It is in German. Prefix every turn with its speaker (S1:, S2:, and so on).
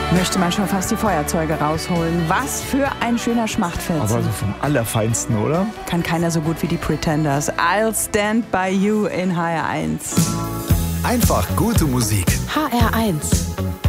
S1: Möchte man schon fast die Feuerzeuge rausholen. Was für ein schöner Schmachtfetzen.
S2: Aber so vom Allerfeinsten, oder?
S1: Kann keiner so gut wie die Pretenders. I'll Stand By You in HR1.
S3: Einfach gute Musik.
S4: HR1.